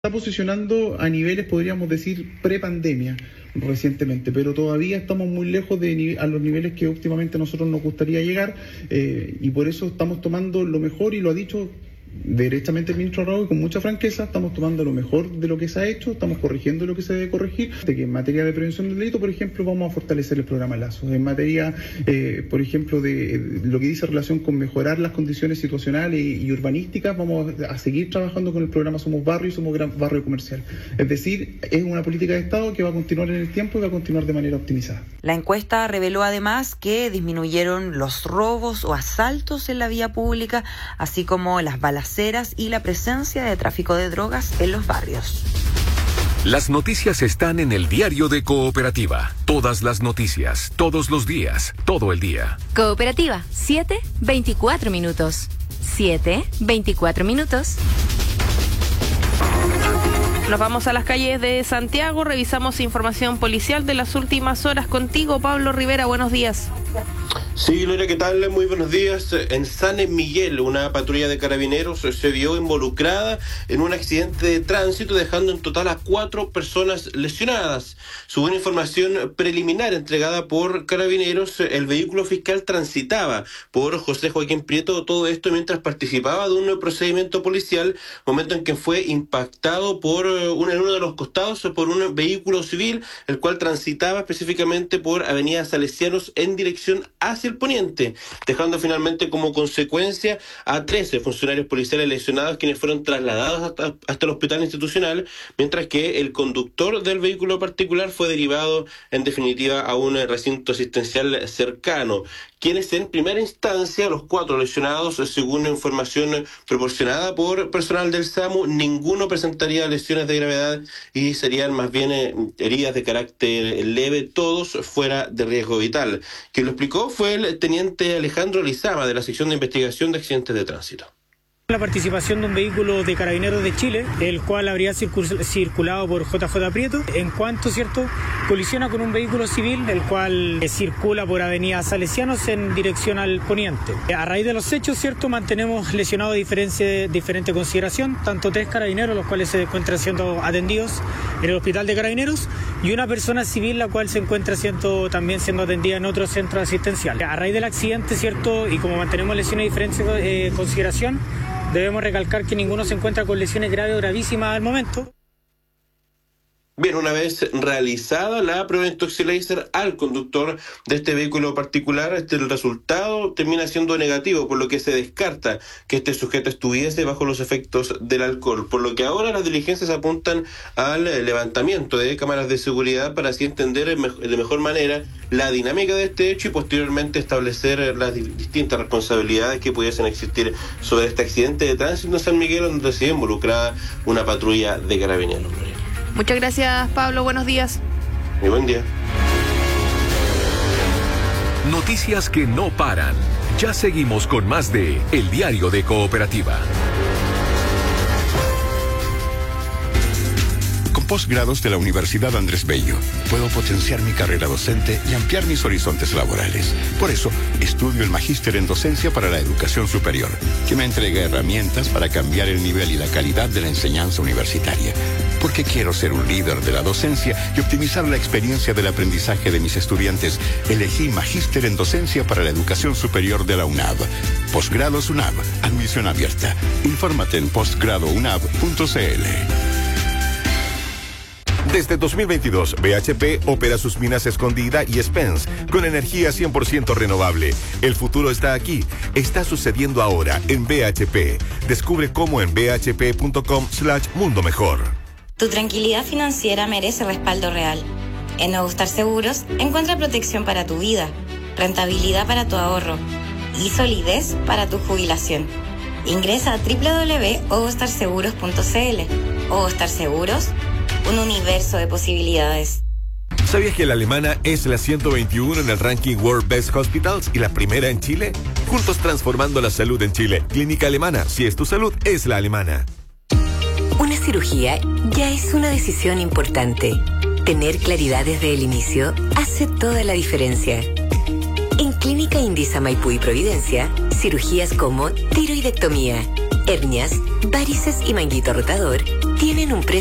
Está posicionando a niveles, podríamos decir, pre-pandemia recientemente, pero todavía estamos muy lejos a los niveles que últimamente a nosotros nos gustaría llegar, y por eso estamos tomando lo mejor, y lo ha dicho derechamente el ministro Raúl con mucha franqueza. Estamos tomando lo mejor de lo que se ha hecho, estamos corrigiendo lo que se debe corregir. Que en materia de prevención del delito, por ejemplo, vamos a fortalecer el programa Lazos. En materia, por ejemplo, de lo que dice relación con mejorar las condiciones situacionales y urbanísticas, vamos a seguir trabajando con el programa Somos Barrio y Somos Gran Barrio Comercial. Es decir, es una política de Estado que va a continuar en el tiempo y va a continuar de manera optimizada. La encuesta reveló además que disminuyeron los robos o asaltos en la vía pública, así como las balaceras y la presencia de tráfico de drogas en los barrios. Las noticias están en el Diario de Cooperativa. Todas las noticias, todos los días, todo el día. Cooperativa, 7:24 minutos. 7:24 minutos. Nos vamos a las calles de Santiago, revisamos información policial de las últimas horas. Contigo, Pablo Rivera, buenos días. Sí, Gloria, ¿qué tal? Muy buenos días. En San Miguel, una patrulla de carabineros se vio involucrada en un accidente de tránsito, dejando en total a 4 personas lesionadas. Según una información preliminar entregada por carabineros, el vehículo fiscal transitaba por José Joaquín Prieto, todo esto mientras participaba de un procedimiento policial, momento en que fue impactado en uno de los costados por un vehículo civil, el cual transitaba específicamente por Avenida Salesianos en dirección hacia el poniente, dejando finalmente como consecuencia a 13 funcionarios policiales lesionados, quienes fueron trasladados hasta el hospital institucional, mientras que el conductor del vehículo particular fue derivado en definitiva a un recinto asistencial cercano. Quienes en primera instancia, los 4 lesionados, según información proporcionada por personal del SAMU, ninguno presentaría lesiones de gravedad y serían más bien heridas de carácter leve, todos fuera de riesgo vital. Quien lo explicó fue el teniente Alejandro Lizama, de la sección de investigación de accidentes de tránsito. La participación de un vehículo de Carabineros de Chile, el cual habría circulado por JJ Prieto, en cuanto, ¿cierto?, colisiona con un vehículo civil, el cual circula por Avenida Salesianos en dirección al poniente. A raíz de los hechos, ¿cierto?, mantenemos lesionados de diferente consideración, tanto 3 carabineros, los cuales se encuentran siendo atendidos en el hospital de Carabineros, y una persona civil, la cual se encuentra también siendo atendida en otro centro asistencial. A raíz del accidente, ¿cierto?, y como mantenemos lesiones de diferente consideración, debemos recalcar que ninguno se encuentra con lesiones graves o gravísimas al momento. Bien, una vez realizada la prueba de Toxilaser al conductor de este vehículo particular, el resultado termina siendo negativo, por lo que se descarta que este sujeto estuviese bajo los efectos del alcohol, por lo que ahora las diligencias apuntan al levantamiento de cámaras de seguridad para así entender de mejor manera la dinámica de este hecho y posteriormente establecer las distintas responsabilidades que pudiesen existir sobre este accidente de tránsito en San Miguel, donde se ve involucrada una patrulla de carabineros. Muchas gracias, Pablo. Buenos días. Muy buen día. Noticias que no paran. Ya seguimos con más de El Diario de Cooperativa. Con posgrados de la Universidad Andrés Bello, puedo potenciar mi carrera docente y ampliar mis horizontes laborales. Por eso, estudio el Magíster en Docencia para la Educación Superior, que me entrega herramientas para cambiar el nivel y la calidad de la enseñanza universitaria. Porque quiero ser un líder de la docencia y optimizar la experiencia del aprendizaje de mis estudiantes, elegí Magíster en Docencia para la Educación Superior de la UNAV. Posgrados UNAV, admisión abierta. Infórmate en postgradounab.cl. Desde 2022, BHP opera sus minas Escondida y Spence con energía 100% renovable. El futuro está aquí. Está sucediendo ahora en BHP. Descubre cómo en bhp.com/mundo mejor. Tu tranquilidad financiera merece respaldo real. En Nuevo Star Seguros encuentra protección para tu vida, rentabilidad para tu ahorro y solidez para tu jubilación. Ingresa a www.ovostarseguros.cl. Ovostar Seguros, un universo de posibilidades. ¿Sabías que la alemana es la 121 en el ranking World Best Hospitals y la primera en Chile? Juntos transformando la salud en Chile. Clínica Alemana. Si es tu salud, es la alemana. Una cirugía ya es una decisión importante. Tener claridad desde el inicio hace toda la diferencia. En Clínica Indisa Maipú y Providencia, cirugías como tiroidectomía, hernias, varices y manguito rotador tienen un precio